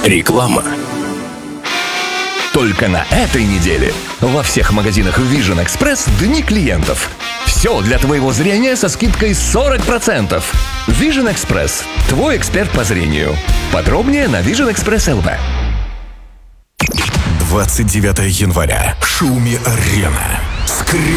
Реклама. Только на этой неделе во всех магазинах Vision Express дни клиентов. Все для твоего зрения со скидкой 40%. Vision Express – твой эксперт по зрению. Подробнее на Vision Express LV. 29 января. Шуми-арена.